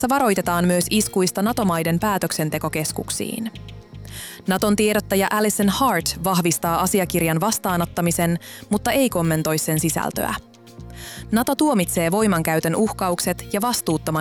varoitetaan myös iskuista NATO-maiden päätöksentekokeskuksiin. Naton tiedottaja Alison Hart vahvistaa asiakirjan vastaanottamisen, mutta ei kommentoi sen sisältöä. NATO tuomitsee voimankäytön uhkaukset ja vastuuttoman